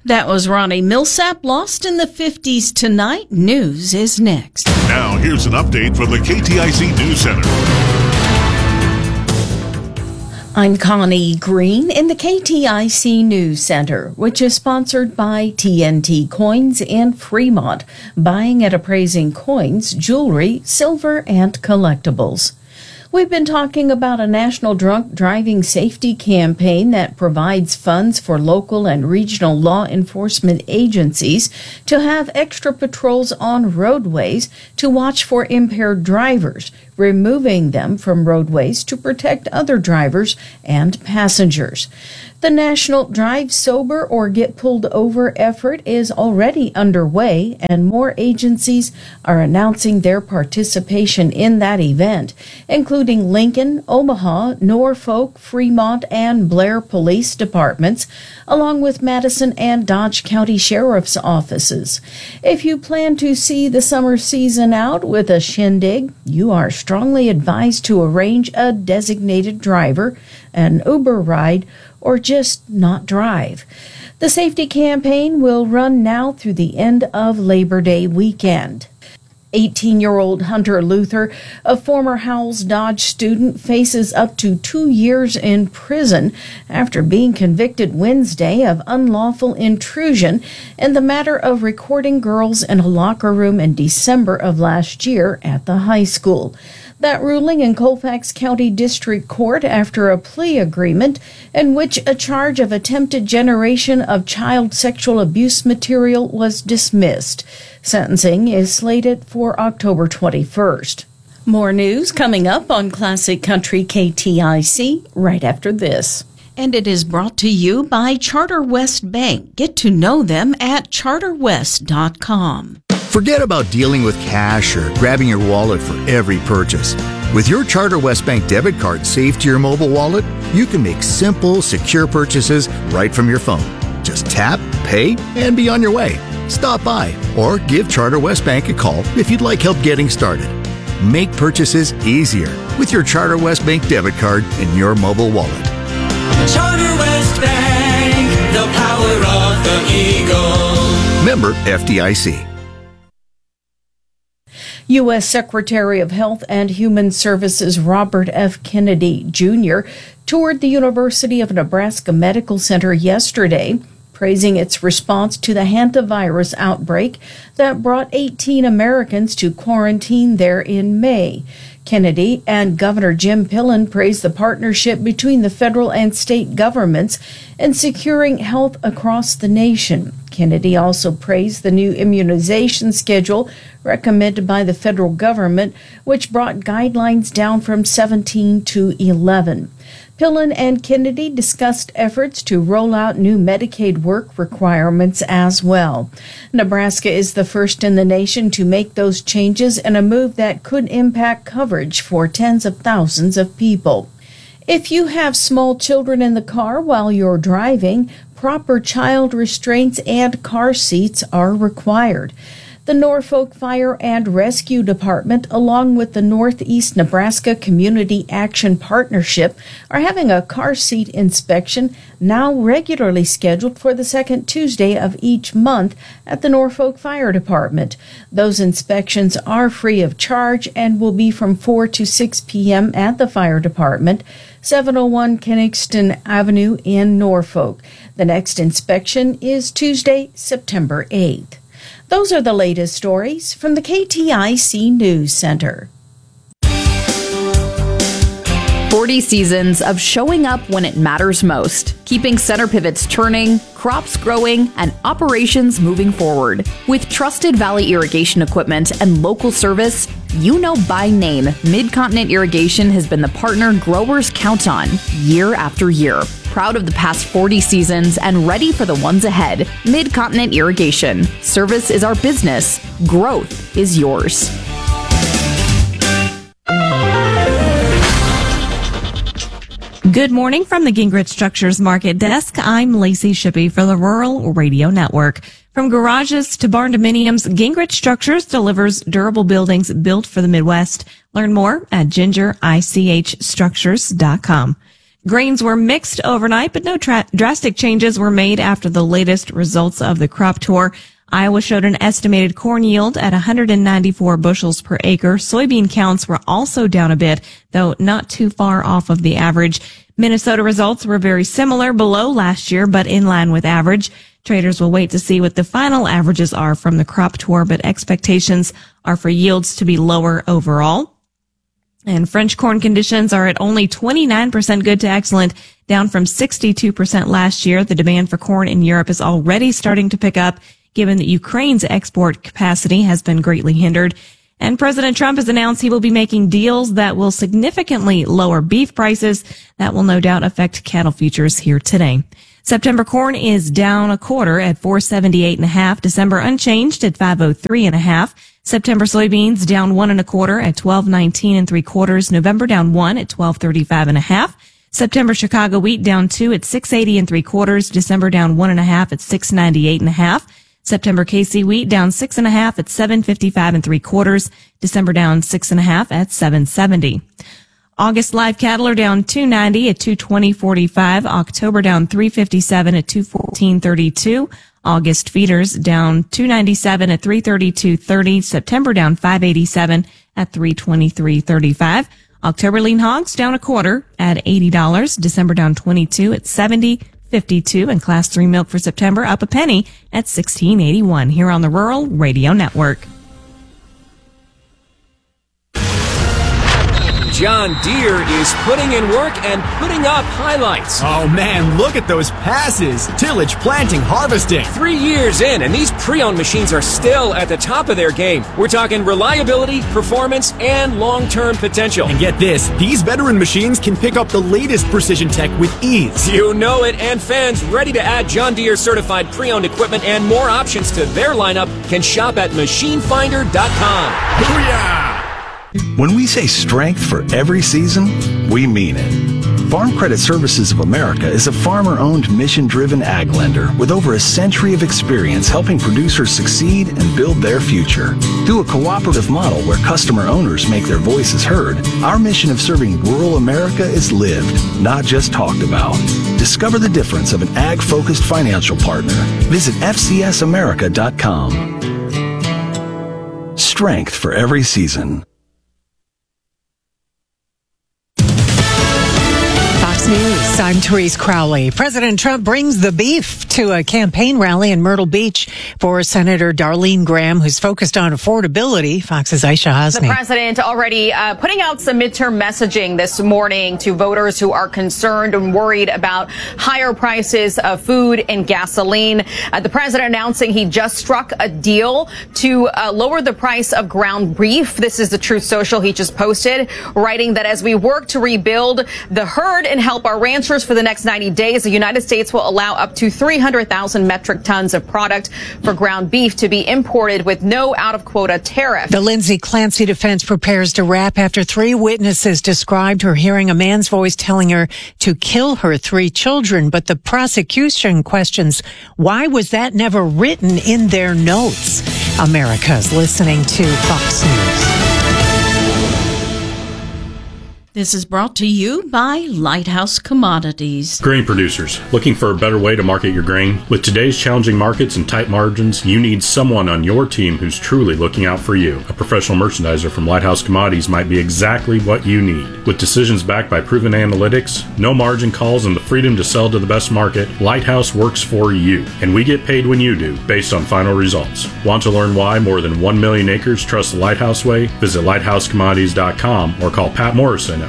That was Ronnie Millsap, Lost in the 50s Tonight. News is next. Now, here's an update from the KTIC News Center. I'm Connie Green in the KTIC News Center, which is sponsored by TNT Coins in Fremont, buying at appraising coins, jewelry, silver, and collectibles. We've been talking about a national drunk driving safety campaign that provides funds for local and regional law enforcement agencies to have extra patrols on roadways to watch for impaired drivers, removing them from roadways to protect other drivers and passengers. The National Drive Sober or Get Pulled Over effort is already underway, and more agencies are announcing their participation in that event, including Lincoln, Omaha, Norfolk, Fremont, and Blair Police Departments, along with Madison and Dodge County Sheriff's Offices. If you plan to see the summer season out with a shindig, you are strongly advised to arrange a designated driver, an Uber ride, or just not drive. The safety campaign will run now through the end of Labor Day weekend. 18-year-old Hunter Luther, a former Howells Dodge student, faces up to 2 years in prison after being convicted Wednesday of unlawful intrusion in the matter of recording girls in a locker room in December of last year at the high school. That ruling in Colfax County District Court after a plea agreement in which a charge of attempted generation of child sexual abuse material was dismissed. Sentencing is slated for October 21st. More news coming up on Classic Country KTIC right after this. And it is brought to you by Charter West Bank. Get to know them at charterwest.com. Forget about dealing with cash or grabbing your wallet for every purchase. With your Charter West Bank debit card saved to your mobile wallet, you can make simple, secure purchases right from your phone. Just tap, pay, and be on your way. Stop by or give Charter West Bank a call if you'd like help getting started. Make purchases easier with your Charter West Bank debit card in your mobile wallet. Charter West Bank, the power of the Eagle. Member FDIC. U.S. Secretary of Health and Human Services Robert F. Kennedy Jr. toured the University of Nebraska Medical Center yesterday, praising its response to the hantavirus outbreak that brought 18 Americans to quarantine there in May. Kennedy and Governor Jim Pillen praised the partnership between the federal and state governments in securing health across the nation. Kennedy also praised the new immunization schedule recommended by the federal government, which brought guidelines down from 17 to 11. Pillen and Kennedy discussed efforts to roll out new Medicaid work requirements as well. Nebraska is the first in the nation to make those changes in a move that could impact coverage for tens of thousands of people. If you have small children in the car while you're driving, proper child restraints and car seats are required. The Norfolk Fire and Rescue Department, along with the Northeast Nebraska Community Action Partnership, are having a car seat inspection now regularly scheduled for the second Tuesday of each month at the Norfolk Fire Department. Those inspections are free of charge and will be from 4 to 6 p.m. at the Fire Department, 701 Kenningston Avenue in Norfolk. The next inspection is Tuesday, September 8th. Those are the latest stories from the KTIC News Center. 40 seasons of showing up when it matters most, keeping center pivots turning, crops growing, and operations moving forward. With trusted Valley irrigation equipment and local service, you know by name, Mid-Continent Irrigation has been the partner growers count on year after year. Proud of the past 40 seasons and ready for the ones ahead. Mid-Continent Irrigation. Service is our business. Growth is yours. Good morning from the Gingrich Structures Market Desk. I'm Lacey Shippey for the Rural Radio Network. From garages to barn dominiums, Gingrich Structures delivers durable buildings built for the Midwest. Learn more at gingerichstructures.com. Grains were mixed overnight, but no drastic changes were made after the latest results of the crop tour. Iowa showed an estimated corn yield at 194 bushels per acre. Soybean counts were also down a bit, though not too far off of the average. Minnesota results were very similar, below last year, but in line with average. Traders will wait to see what the final averages are from the crop tour, but expectations are for yields to be lower overall. And French corn conditions are at only 29% good to excellent, down from 62% last year. The demand for corn in Europe is already starting to pick up, given that Ukraine's export capacity has been greatly hindered. And President Trump has announced he will be making deals that will significantly lower beef prices. That will no doubt affect cattle futures here today. September corn is down a quarter at 478.5. December unchanged at 503.5. September soybeans down 1 1/4 at 12.19 3/4. November down 1 at 12.35.5. September Chicago wheat down 2 at 6.80 3/4. December down 1 1/2 at 6.98.5. September KC wheat down 6 1/2 at 7.55 3/4. December down 6 1/2 at 7.70. August live cattle are down 290 at 220.45. October down 357 at 214.32. August feeders down 297 at 332.30. September down 587 at 323.35. October lean hogs down a quarter at $80. December down 22 at 70.52. And class 3 milk for September up a penny at 16.81 here on the Rural Radio Network. John Deere is putting in work and putting up highlights. Oh man, look at those passes. Tillage, planting, harvesting. 3 years in, and these pre-owned machines are still at the top of their game. We're talking reliability, performance, and long-term potential. And get this, these veteran machines can pick up the latest precision tech with ease. You know it, and fans ready to add John Deere certified pre-owned equipment and more options to their lineup can shop at machinefinder.com. Booyah! When we say strength for every season, we mean it. Farm Credit Services of America is a farmer-owned, mission-driven ag lender with over a century of experience helping producers succeed and build their future. Through a cooperative model where customer owners make their voices heard, our mission of serving rural America is lived, not just talked about. Discover the difference of an ag-focused financial partner. Visit fcsamerica.com. Strength for every season. News. I'm Therese Crowley. President Trump brings the beef to a campaign rally in Myrtle Beach for Senator Darlene Graham, who's focused on affordability. Fox's Aisha Hasni. The president already putting out some midterm messaging this morning to voters who are concerned and worried about higher prices of food and gasoline. The president announcing he just struck a deal to lower the price of ground beef. This is the Truth Social he just posted, writing that as we work to rebuild the herd and help our ranchers for the next 90 days, the United States will allow up to 300,000 metric tons of product for ground beef to be imported with no out-of-quota tariff. The Lindsay Clancy defense prepares to wrap after 3 witnesses described her hearing a man's voice telling her to kill her 3 children. But the prosecution questions, why was that never written in their notes? America's listening to Fox News. This is brought to you by Lighthouse Commodities. Grain producers, looking for a better way to market your grain? With today's challenging markets and tight margins, you need someone on your team who's truly looking out for you. A professional merchandiser from Lighthouse Commodities might be exactly what you need. With decisions backed by proven analytics, no margin calls, and the freedom to sell to the best market, Lighthouse works for you. And we get paid when you do, based on final results. Want to learn why more than 1 million acres trust the Lighthouse way? Visit lighthousecommodities.com or call Pat Morrison at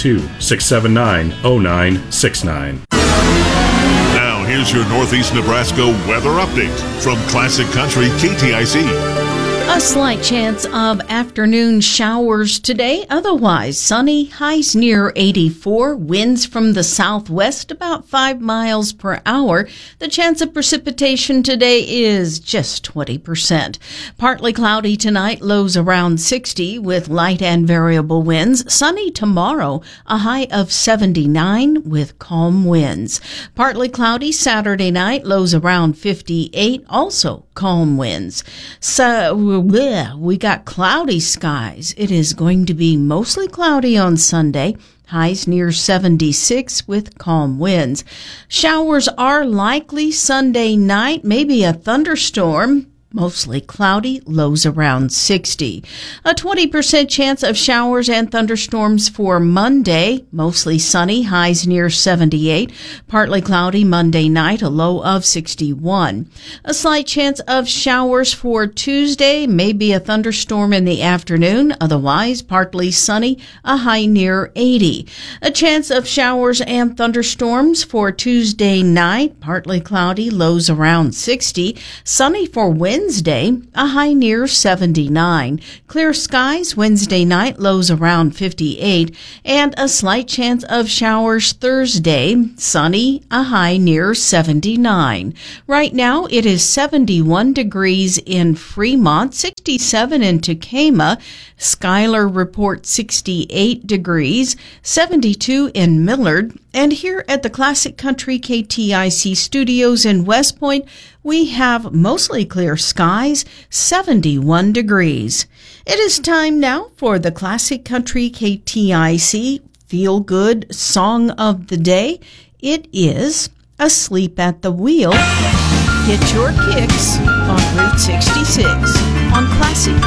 402-679-0969. Now, here's your Northeast Nebraska weather update from Classic Country KTIC. A slight chance of afternoon showers today. Otherwise, sunny, highs near 84, winds from the southwest about 5 miles per hour. The chance of precipitation today is just 20%. Partly cloudy tonight, lows around 60 with light and variable winds. Sunny tomorrow, a high of 79 with calm winds. Partly cloudy Saturday night, lows around 58, also calm winds. So we got cloudy skies. It is going to be mostly cloudy on Sunday. Highs near 76 with calm winds. Showers are likely Sunday night, maybe a thunderstorm. Mostly cloudy, lows around 60. A 20% chance of showers and thunderstorms for Monday. Mostly sunny, highs near 78. Partly cloudy Monday night, a low of 61. A slight chance of showers for Tuesday, maybe a thunderstorm in the afternoon. Otherwise, partly sunny, a high near 80. A chance of showers and thunderstorms for Tuesday night. Partly cloudy, lows around 60. Sunny for Wednesday, a high near 79. Clear skies Wednesday night, lows around 58. And a slight chance of showers Thursday, sunny, a high near 79. Right now, it is 71 degrees in Fremont, 67 in Tucumah. Schuyler reports 68 degrees, 72 in Millard. And here at the Classic Country KTIC studios in West Point, we have mostly clear skies, 71 degrees. It is time now for the Classic Country KTIC Feel Good Song of the Day. It is Asleep at the Wheel. Get your kicks on Route 66 on Classic